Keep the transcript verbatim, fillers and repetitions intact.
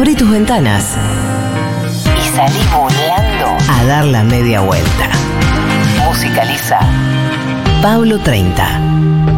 Abrí tus ventanas y salí buleando a dar la media vuelta. Musicaliza Pablo treinta.